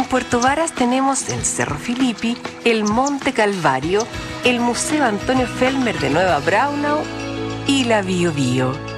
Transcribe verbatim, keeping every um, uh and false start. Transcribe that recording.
Puerto Varas tenemos el Cerro Filippi, el Monte Calvario, el Museo Antonio Felmer de Nueva Braunau y la Bio Bio.